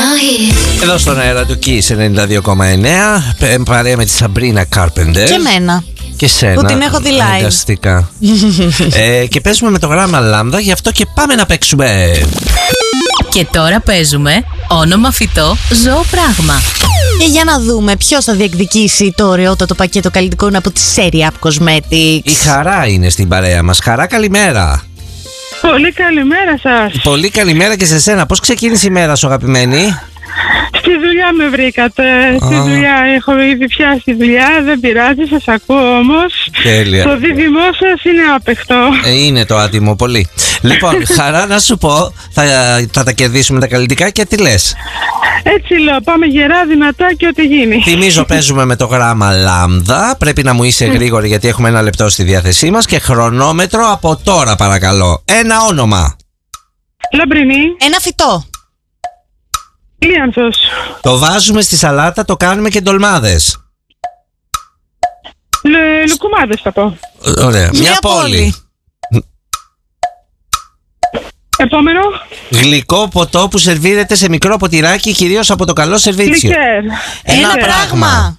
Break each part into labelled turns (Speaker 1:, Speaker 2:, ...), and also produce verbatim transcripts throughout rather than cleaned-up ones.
Speaker 1: Εδώ στον αέρα του Kiss ενενήντα δύο κόμμα εννέα, παρέα με τη Σαμπρίνα Κάρπεντερ.
Speaker 2: Και εμένα.
Speaker 1: Και σένα.
Speaker 2: Που την έχω δει live.
Speaker 1: Αναγκαστικά. ε, Και παίζουμε με το γράμμα λάμδα, γι' αυτό και πάμε να παίξουμε.
Speaker 3: Και τώρα παίζουμε όνομα φυτό, ζώο πράγμα.
Speaker 2: Και για να δούμε ποιος θα διεκδικήσει το ωραιότατο πακέτο καλλιτικών από τη Serie Up Cosmetics.
Speaker 1: Η Χαρά είναι στην παρέα μας. Χαρά, καλημέρα.
Speaker 4: Πολύ καλημέρα σας.
Speaker 1: Πολύ καλημέρα και σε σένα. Πώς ξεκίνησε η μέρα σου, αγαπημένη?
Speaker 4: Στη δουλειά με βρήκατε.
Speaker 1: Α.
Speaker 4: Στη δουλειά έχω ήδη πιάσει δουλειά. Δεν πειράζει, σας ακούω όμως.
Speaker 1: Τέλεια.
Speaker 4: Το δίδυμό σας είναι άπεχτο.
Speaker 1: Ε, είναι το άτιμο, πολύ. Λοιπόν, Χαρά, να σου πω, θα, θα τα κερδίσουμε τα καλλιτικά και τι λες?
Speaker 4: Έτσι λέω, πάμε γερά, δυνατά και ό,τι γίνει.
Speaker 1: Θυμίζω, παίζουμε με το γράμμα λάμδα. Πρέπει να μου είσαι γρήγορη γιατί έχουμε ένα λεπτό στη διάθεσή μας. Και χρονόμετρο από τώρα, παρακαλώ. Ένα όνομα.
Speaker 4: Λαμπρινή.
Speaker 2: Ένα φυτό.
Speaker 4: Λίανθος.
Speaker 1: Το βάζουμε στη σαλάτα, το κάνουμε και ντολμάδες.
Speaker 4: Λε, λουκουμάδες θα πω.
Speaker 1: Ωραία. Μια,
Speaker 2: Μια
Speaker 1: πόλη.
Speaker 2: πόλη.
Speaker 4: Επόμενο.
Speaker 1: Γλυκό ποτό που σερβίρεται σε μικρό ποτηράκι, κυρίως από το καλό σερβίτσιο.
Speaker 4: Λικέρ.
Speaker 2: Ένα
Speaker 4: Λικέρ.
Speaker 2: πράγμα.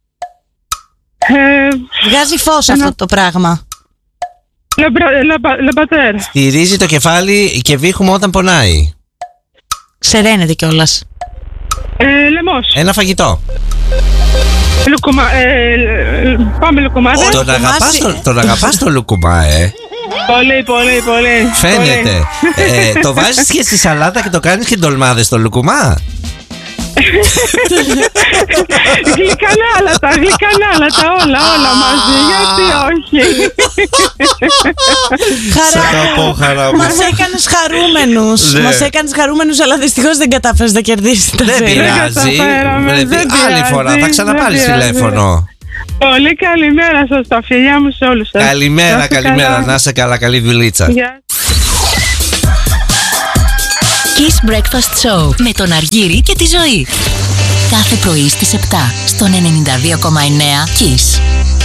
Speaker 4: Ε,
Speaker 2: Βγάζει φως
Speaker 4: Ένα-
Speaker 2: αυτό το πράγμα.
Speaker 4: λαμπρα, λαμπα, λαμπατέρ.
Speaker 1: Στηρίζει το κεφάλι και βήχουμε όταν πονάει.
Speaker 2: Ξεραίνεται κιόλας.
Speaker 4: Ε, λεμός.
Speaker 1: Ένα φαγητό.
Speaker 4: Λουκουμα, ε, ε, πάμε λουκουμάδες.
Speaker 1: Τον αγαπάς το, τον αγαπάς το λουκουμά, ε.
Speaker 4: Πολύ, πολύ, πολύ.
Speaker 1: Φαίνεται. ε, το βάζεις και στη σαλάτα και το κάνεις και ντολμάδες το λουκουμά.
Speaker 4: Γλυκανάλατα, γλυκανάλατα, όλα, όλα μαζί. Γιατί όχι.
Speaker 2: Χαρά.
Speaker 1: Σ' αγαπώ, Χαρά μου.
Speaker 2: Μας έκανες χαρούμενους.
Speaker 1: Ναι.
Speaker 2: Μας έκανες χαρούμενους, αλλά δυστυχώς δεν κατάφερες να κερδίσεις τα
Speaker 1: Δεν
Speaker 2: Serie Up.
Speaker 1: πειράζει.
Speaker 4: καταφέραμε,
Speaker 1: Βρε,
Speaker 4: δεν
Speaker 1: Άλλη
Speaker 4: πειράζει,
Speaker 1: φορά θα ξαναπάρεις
Speaker 4: δεν πειράζει.
Speaker 1: τηλέφωνο.
Speaker 4: Πολύ καλημέρα σας, τα φιλιά μου σε όλους σας.
Speaker 1: Καλημέρα,
Speaker 4: Να είστε
Speaker 1: καλημέρα.
Speaker 4: καλά.
Speaker 1: Να είσαι καλά, καλή δουλίτσα.
Speaker 4: Γεια.
Speaker 3: Kiss Breakfast Show με τον Αργύρη και τη Ζωή. Κάθε πρωί στις επτά στον ενενήντα δύο κόμμα εννέα Kiss.